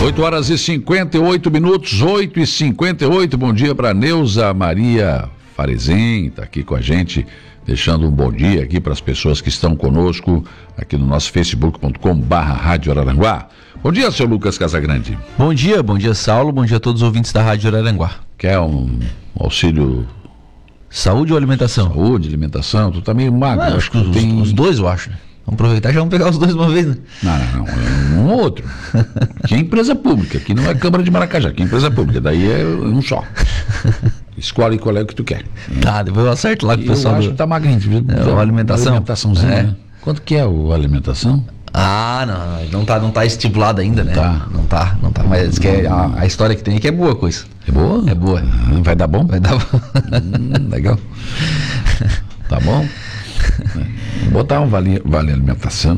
8h58, 8h58. Bom dia para Neuza Maria Farezem, está aqui com a gente, deixando um bom dia aqui para as pessoas que estão conosco aqui no nosso facebook.com/Rádio Araranguá. Bom dia, seu Lucas Casagrande. Bom dia, Saulo, bom dia a todos os ouvintes da Rádio Araranguá. Quer um auxílio? Saúde ou alimentação? Saúde, alimentação, tu tá meio magro. Não, acho que os dois, eu acho, né? Vamos aproveitar e já vamos pegar os dois de uma vez, né? Não, um ou outro. Aqui é empresa pública, aqui não é Câmara de Maracajá, aqui é empresa pública, daí é um só. Escolhe qual é o que tu quer. Tá, depois eu acerto lá com o pessoal. Eu acho que tá magrinho. A alimentação? Alimentaçãozinha, né? Quanto que é a alimentação? Não tá estipulado ainda, né? Não tá, mas que a história que tem aqui é boa coisa. É boa? É boa. Vai dar bom? Vai dar bom. Legal. Tá bom? Vou botar um vale alimentação,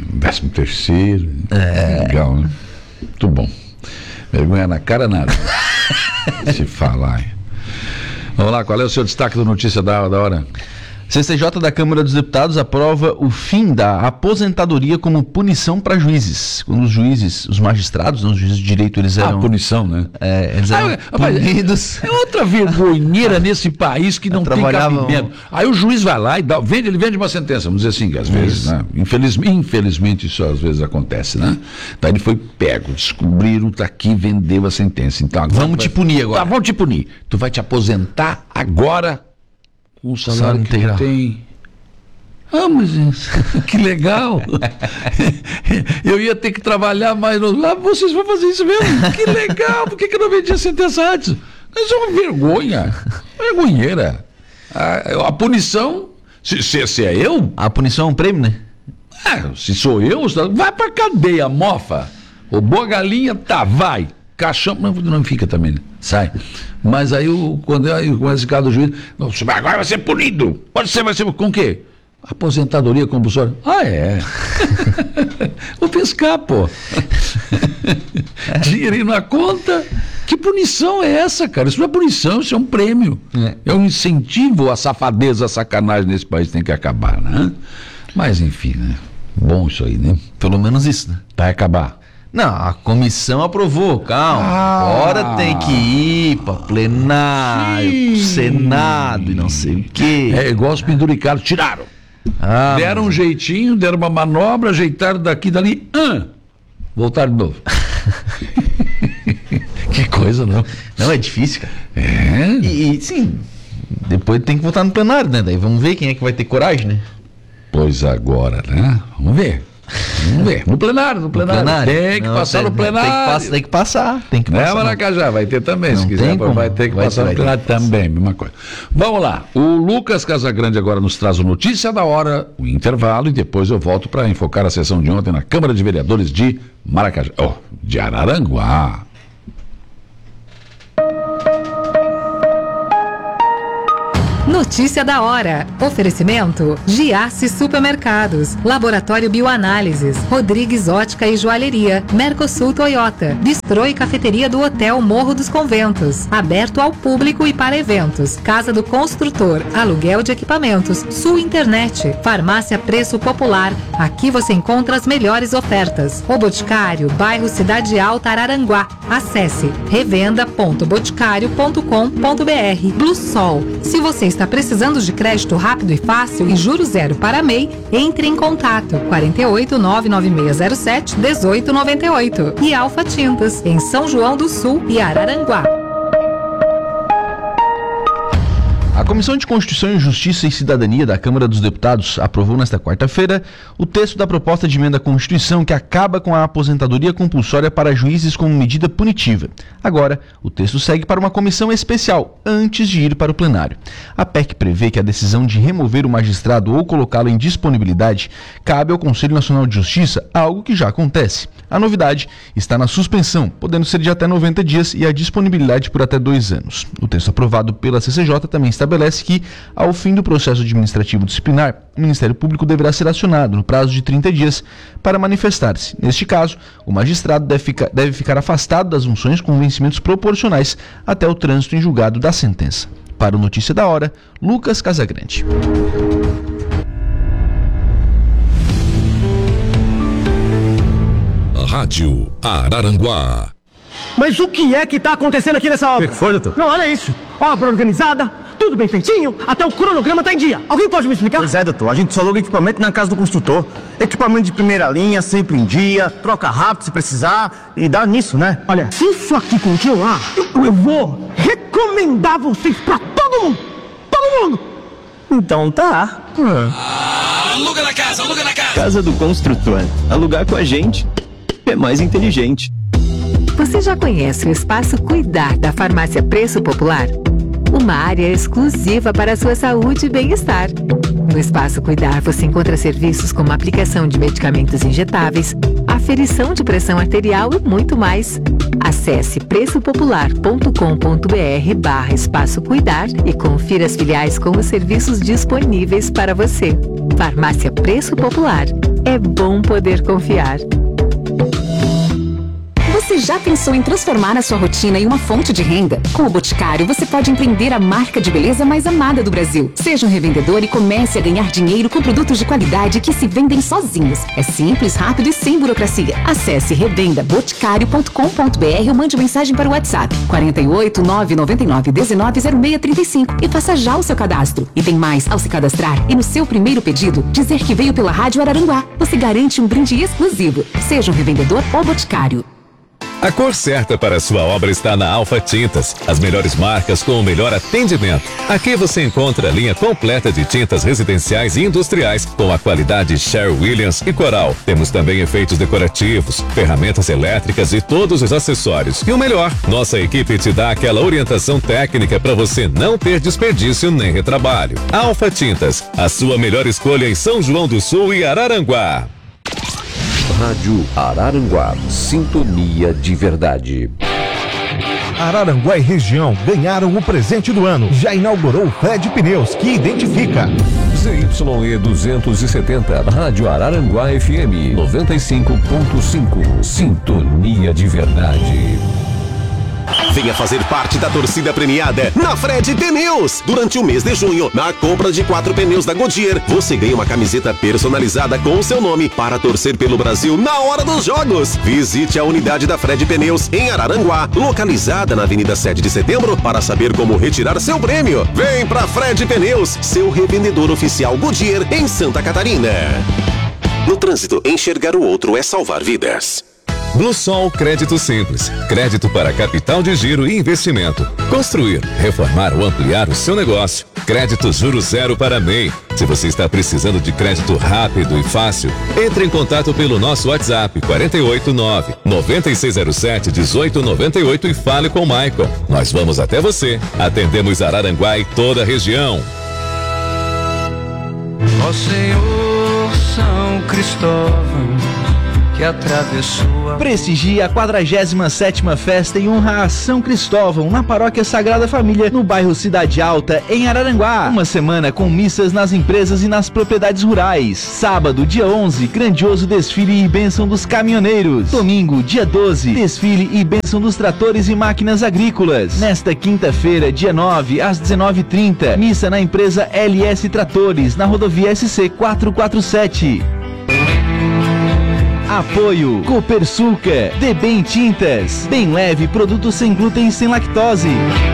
13º. Legal, né? Muito bom. Vergonha na cara, nada. Se falar. Vamos lá, qual é o seu destaque do Notícia da Hora? CCJ da Câmara dos Deputados aprova o fim da aposentadoria como punição para juízes. Quando os juízes, os magistrados, os juízes de direito, eles eram... punição, né? Eles eram punidos. É outra vergonheira nesse país que não tem cabimento. Aí o juiz vai lá e ele vende uma sentença, vamos dizer assim, que às vezes, né? Infelizmente isso às vezes acontece, né? Daí ele foi pego, descobriram, tá aqui, vendeu a sentença. Então agora vamos te punir agora. Tá, vamos te punir. Tu vai te aposentar agora com o salário integral. Tem. Mas que legal. Eu ia ter que trabalhar mais lá, vocês vão fazer isso mesmo? Que legal, por que eu não vendi a sentença antes? Isso é uma vergonha, vergonheira. A punição, se é eu... A punição é um prêmio, né? Se sou eu, vai pra cadeia, mofa. Ô, boa galinha, tá, vai. Caixão, não fica também, né? Sai. Mas aí, quando esse caso do juiz, agora vai ser punido. Você vai ser com o quê? Aposentadoria compulsória. É. Vou pescar, pô. Dinheirinho na conta. Que punição é essa, cara? Isso não é punição, isso é um prêmio. É um incentivo à safadeza, à sacanagem nesse país, tem que acabar, né? Mas enfim, né? Bom isso aí, né? Pelo menos isso, né? Vai acabar. Não, a comissão aprovou, calma. Agora tem que ir para plenário, pro Senado e não sei o quê. É igual os penduricados, tiraram. Deram um jeitinho, deram uma manobra, ajeitaram daqui e dali. Voltaram de novo. Que coisa, não? Não, é difícil, cara. E sim, depois tem que votar no plenário, né? Daí vamos ver quem é que vai ter coragem, né? Pois agora, né? Vamos ver. No plenário. Tem que passar no plenário. Tem que passar. Né, Maracajá? Vai ter também, se quiser. Vai ter que passar no plenário também, mesma coisa. Vamos lá. O Lucas Casagrande agora nos traz o Notícia da Hora, o intervalo, e depois eu volto para enfocar a sessão de ontem na Câmara de Vereadores de Maracajá. De Araranguá. Notícia da hora. Oferecimento: Giasse Supermercados, Laboratório Bioanálises, Rodrigues Ótica e Joalheria, Mercosul Toyota, Bistrô e Cafeteria do Hotel Morro dos Conventos, aberto ao público e para eventos, Casa do Construtor, aluguel de equipamentos, Sul Internet, Farmácia Preço Popular. Aqui você encontra as melhores ofertas. O Boticário, bairro Cidade Alta, Araranguá. Acesse revenda.boticário.com.br. Blue Sol. Se você está precisando de crédito rápido e fácil e juros zero para MEI, entre em contato 48 99607 1898 e Alfa Tintas, em São João do Sul e Araranguá. A Comissão de Constituição e Justiça e Cidadania da Câmara dos Deputados aprovou nesta quarta-feira o texto da proposta de emenda à Constituição que acaba com a aposentadoria compulsória para juízes como medida punitiva. Agora, o texto segue para uma comissão especial, antes de ir para o plenário. A PEC prevê que a decisão de remover o magistrado ou colocá-lo em disponibilidade cabe ao Conselho Nacional de Justiça, algo que já acontece. A novidade está na suspensão, podendo ser de até 90 dias e a disponibilidade por até 2 anos. O texto aprovado pela CCJ também estabelece que, ao fim do processo administrativo disciplinar, o Ministério Público deverá ser acionado no prazo de 30 dias para manifestar-se. Neste caso, o magistrado deve ficar afastado das funções com vencimentos proporcionais até o trânsito em julgado da sentença. Para o Notícia da Hora, Lucas Casagrande. Rádio Araranguá Mas o que é que tá acontecendo aqui nessa obra? O que foi, doutor? Não, olha isso. Obra organizada, tudo bem feitinho, até o cronograma tá em dia. Alguém pode me explicar? Pois é, doutor. A gente só aluga equipamento na casa do construtor. Equipamento de primeira linha, sempre em dia, troca rápido se precisar e dá nisso, né? Olha, se isso aqui continuar, eu vou recomendar vocês pra todo mundo. Todo mundo. Então tá. Aluga na casa, aluga na casa. Casa do Construtor. Alugar com a gente é mais inteligente. Você já conhece o Espaço Cuidar da Farmácia Preço Popular? Uma área exclusiva para a sua saúde e bem-estar. No Espaço Cuidar você encontra serviços como aplicação de medicamentos injetáveis, aferição de pressão arterial e muito mais. Acesse preçopopular.com.br/Espaço Cuidar e confira as filiais com os serviços disponíveis para você. Farmácia Preço Popular. É bom poder confiar. Você já pensou em transformar a sua rotina em uma fonte de renda? Com o Boticário, você pode empreender a marca de beleza mais amada do Brasil. Seja um revendedor e comece a ganhar dinheiro com produtos de qualidade que se vendem sozinhos. É simples, rápido e sem burocracia. Acesse revendaboticário.com.br ou mande mensagem para o WhatsApp 48 999 19 0635 e faça já o seu cadastro. E tem mais, ao se cadastrar e no seu primeiro pedido, dizer que veio pela Rádio Araranguá. Você garante um brinde exclusivo. Seja um revendedor ou Boticário. A cor certa para a sua obra está na Alfa Tintas. As melhores marcas com o melhor atendimento. Aqui você encontra a linha completa de tintas residenciais e industriais com a qualidade Sherwin-Williams e Coral. Temos também efeitos decorativos, ferramentas elétricas e todos os acessórios. E o melhor, nossa equipe te dá aquela orientação técnica para você não ter desperdício nem retrabalho. Alfa Tintas, a sua melhor escolha em São João do Sul e Araranguá. Rádio Araranguá, sintonia de verdade. Araranguá e região ganharam o presente do ano. Já inaugurou o Fred Pneus, que identifica. ZYE 270, Rádio Araranguá FM 95.5, sintonia de verdade. Venha fazer parte da torcida premiada na Fred Pneus. Durante o mês de junho, na compra de 4 pneus da Goodyear, você ganha uma camiseta personalizada com o seu nome para torcer pelo Brasil na hora dos jogos. Visite a unidade da Fred Pneus em Araranguá, localizada na Avenida 7 de Setembro, para saber como retirar seu prêmio. Vem pra Fred Pneus, seu revendedor oficial Goodyear em Santa Catarina. No trânsito, enxergar o outro é salvar vidas. Bluesol Crédito Simples. Crédito para capital de giro e investimento. Construir, reformar ou ampliar o seu negócio. Crédito juro zero para MEI. Se você está precisando de crédito rápido e fácil, entre em contato pelo nosso WhatsApp 489-9607-1898 e fale com o Michael. Nós vamos até você. Atendemos Araranguá e toda a região. Ó Senhor São Cristóvão, que atravessou a... Prestigia a 47ª festa em honra a São Cristóvão, na Paróquia Sagrada Família, no bairro Cidade Alta, em Araranguá. Uma semana com missas nas empresas e nas propriedades rurais. Sábado, dia 11, grandioso desfile e bênção dos caminhoneiros. Domingo, dia 12, desfile e bênção dos tratores e máquinas agrícolas. Nesta quinta-feira, dia 9, às 19h30, missa na empresa LS Tratores, na rodovia SC 447. Apoio Copersuca, Debem Tintas, Bem Leve, produtos sem glúten e sem lactose.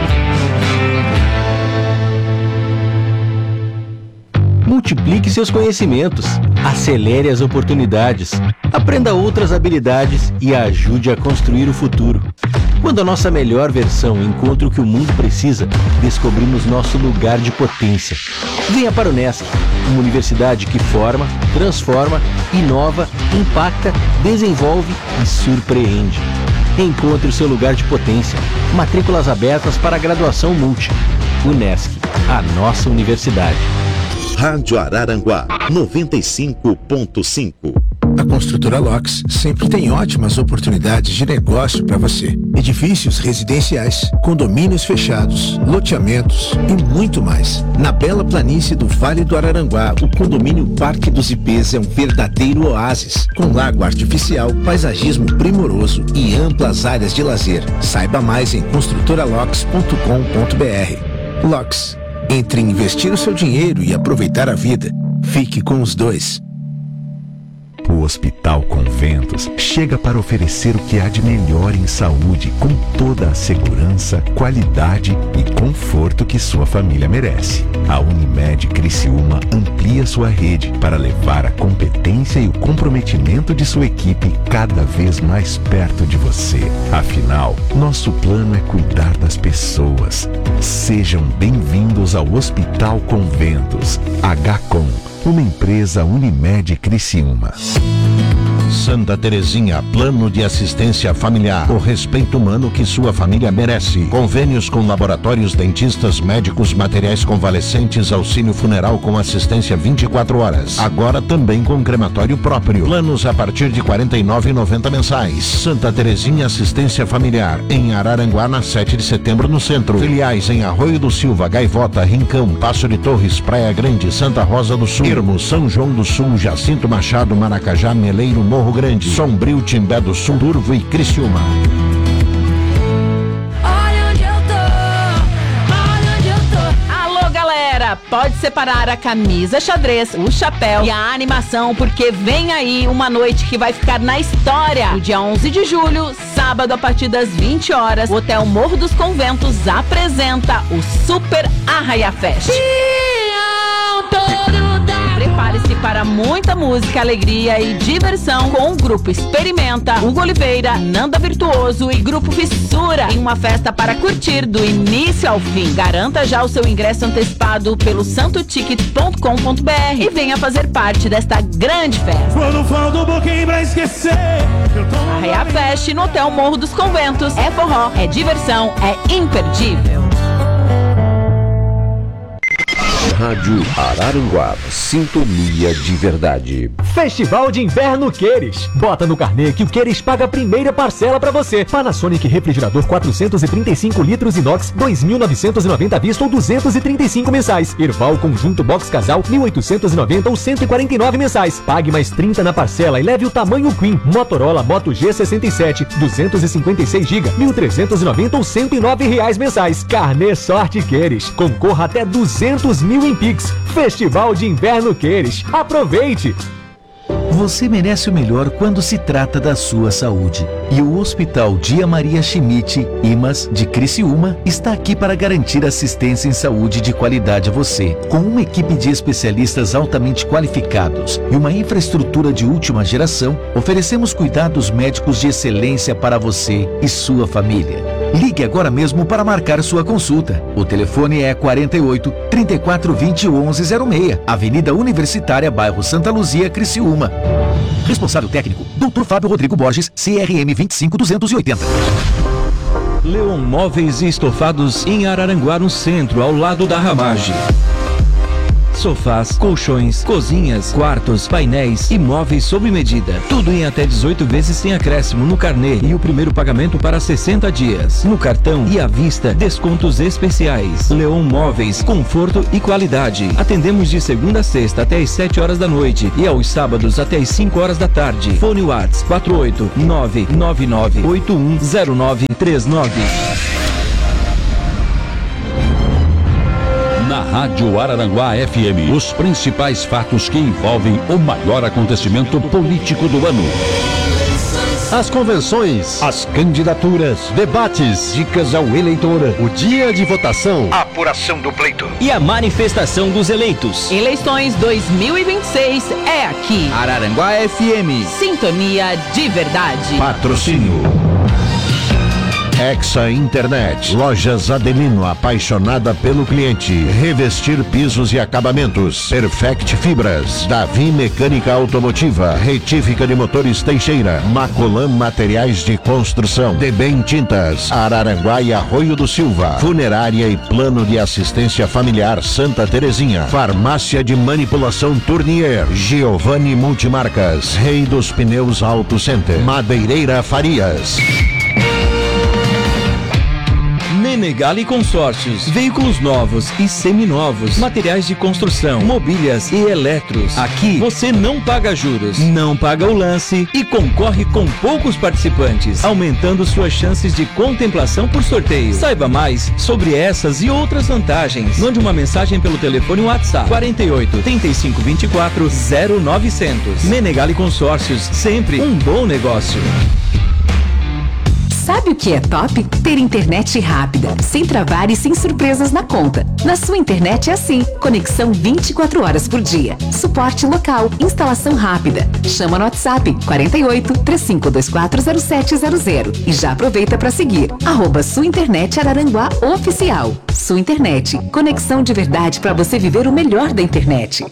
Multiplique seus conhecimentos, acelere as oportunidades, aprenda outras habilidades e ajude a construir o futuro. Quando a nossa melhor versão encontra o que o mundo precisa, descobrimos nosso lugar de potência. Venha para o Unesc, uma universidade que forma, transforma, inova, impacta, desenvolve e surpreende. Encontre o seu lugar de potência. Matrículas abertas para a graduação multi. Unesc, a nossa universidade. Rádio Araranguá 95.5. A Construtora Locks sempre tem ótimas oportunidades de negócio para você. Edifícios residenciais, condomínios fechados, loteamentos e muito mais. Na bela planície do Vale do Araranguá, o condomínio Parque dos Ipês é um verdadeiro oásis, com lago artificial, paisagismo primoroso e amplas áreas de lazer. Saiba mais em construtoralocks.com.br. Locks. Entre investir o seu dinheiro e aproveitar a vida, fique com os dois. O Hospital Conventos chega para oferecer o que há de melhor em saúde, com toda a segurança, qualidade e conforto que sua família merece. A Unimed Criciúma amplia sua rede para levar a competência e o comprometimento de sua equipe cada vez mais perto de você. Afinal, nosso plano é cuidar das pessoas. Sejam bem-vindos ao Hospital Conventos. HCOM, uma empresa Unimed Criciúma. Santa Terezinha, plano de assistência familiar. O respeito humano que sua família merece. Convênios com laboratórios, dentistas, médicos, materiais convalescentes, auxílio funeral com assistência 24 horas. Agora também com crematório próprio. Planos a partir de R$ 49,90 mensais. Santa Terezinha Assistência Familiar. Em Araranguá, na 7 de setembro, no centro. Filiais em Arroio do Silva, Gaivota, Rincão, Passo de Torres, Praia Grande, Santa Rosa do Sul, Ermo, São João do Sul, Jacinto Machado, Maracajá, Meleiro, Morro Grande, Sombrio, Timbé do Sul, Turvo e Criciúma. Olha onde eu tô, olha onde eu tô. Alô, galera, pode separar a camisa xadrez, o chapéu e a animação, porque vem aí uma noite que vai ficar na história. No dia 11 de julho, sábado, a partir das 20 horas, o Hotel Morro dos Conventos apresenta o Super Arraia Fest. Prepare-se para muita música, alegria e diversão com o Grupo Experimenta, Hugo Oliveira, Nanda Virtuoso e Grupo Fissura, em uma festa para curtir do início ao fim. Garanta já o seu ingresso antecipado pelo santoticket.com.br e venha fazer parte desta grande festa. Quando falta um pouquinho pra esquecer, Arraia Fest no Hotel Morro dos Conventos. É forró, é diversão, é imperdível. Rádio Araranguá, sintonia de verdade. Festival de Inverno Queires. Bota no carnê que o Queires paga a primeira parcela pra você. Panasonic refrigerador 435 litros inox, 2.990 à vista ou 235 mensais. Erval conjunto box casal, 1.890 ou 149 mensais. Pague mais 30 na parcela e leve o tamanho Queen. Motorola Moto G67, 256 GB, 1.390 ou 109 reais mensais. Carnê Sorte Queires. Concorra até 200 mil em Pix. Festival de Inverno Queires. Aproveite! Você merece o melhor quando se trata da sua saúde. E o Hospital Dia Maria Schmidt, IMAS, de Criciúma, está aqui para garantir assistência em saúde de qualidade a você. Com uma equipe de especialistas altamente qualificados e uma infraestrutura de última geração, oferecemos cuidados médicos de excelência para você e sua família. Ligue agora mesmo para marcar sua consulta. O telefone é 48 34 20 11 06, Avenida Universitária, bairro Santa Luzia, Criciúma. Responsável técnico, Dr. Fábio Rodrigo Borges, CRM 25280. Leon Móveis e Estofados em Araranguá, no centro, ao lado da Ramage. Sofás, colchões, cozinhas, quartos, painéis e móveis sob medida. Tudo em até 18 vezes sem acréscimo no carnê e o primeiro pagamento para 60 dias. No cartão e à vista, descontos especiais. Leon Móveis, conforto e qualidade. Atendemos de segunda a sexta até às 7 horas da noite e aos sábados até às 5 horas da tarde. Fone Whats 48999810939. Na Rádio Araranguá FM, os principais fatos que envolvem o maior acontecimento político do ano. As convenções, as candidaturas, debates, dicas ao eleitor, o dia de votação, a apuração do pleito e a manifestação dos eleitos. Eleições 2026 é aqui. Araranguá FM. Sintonia de verdade. Patrocínio Hexa Internet, Lojas Adelino, apaixonada pelo cliente. Revestir pisos e acabamentos. Perfect Fibras, Davi Mecânica Automotiva, Retífica de Motores Teixeira, Macolan Materiais de Construção, Debem Tintas, Araranguá e Arroio do Silva, Funerária e Plano de Assistência Familiar Santa Terezinha, Farmácia de Manipulação Tournier, Giovanni Multimarcas, Rei dos Pneus Auto Center, Madeireira Farias. Menegali Consórcios, veículos novos e seminovos, materiais de construção, mobílias e eletros. Aqui você não paga juros, não paga o lance e concorre com poucos participantes, aumentando suas chances de contemplação por sorteio. Saiba mais sobre essas e outras vantagens. Mande uma mensagem pelo telefone WhatsApp 48 35 24 0900. Menegali Consórcios, sempre um bom negócio. Sabe o que é top? Ter internet rápida, sem travar e sem surpresas na conta. Na sua internet é assim, conexão 24 horas por dia. Suporte local, instalação rápida. Chama no WhatsApp 48 3524 0700 e já aproveita para seguir @Sua Internet Araranguá Oficial. Sua Internet, conexão de verdade para você viver o melhor da internet.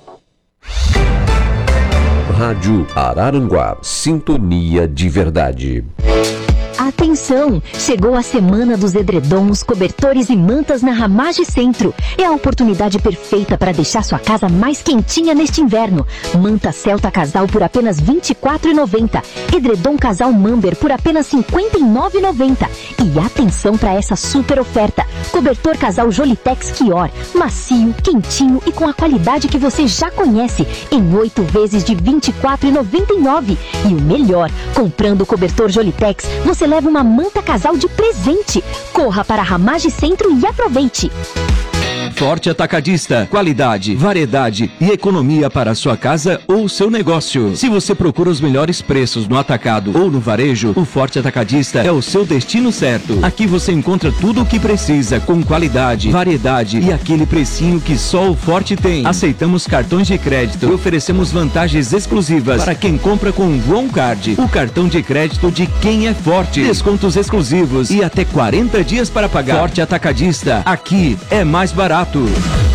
Rádio Araranguá, sintonia de verdade. Atenção! Chegou a semana dos edredons, cobertores e mantas na Ramage Centro. É a oportunidade perfeita para deixar sua casa mais quentinha neste inverno. Manta Celta Casal por apenas R$ 24,90. Edredom Casal Mamber por apenas R$ 59,90. E atenção para essa super oferta. Cobertor Casal Jolitex Quior. Macio, quentinho e com a qualidade que você já conhece. Em 8 vezes de R$ 24,99. E o melhor, comprando o cobertor Jolitex, você leva uma manta casal de presente. Corra para a Ramage Centro e aproveite. Forte Atacadista, qualidade, variedade e economia para a sua casa ou seu negócio. Se você procura os melhores preços no atacado ou no varejo, o Forte Atacadista é o seu destino certo. Aqui você encontra tudo o que precisa com qualidade, variedade e aquele precinho que só o Forte tem. Aceitamos cartões de crédito e oferecemos vantagens exclusivas para quem compra com o One Card, o cartão de crédito de quem é forte. Descontos exclusivos e até 40 dias para pagar. Forte Atacadista, aqui é mais barato.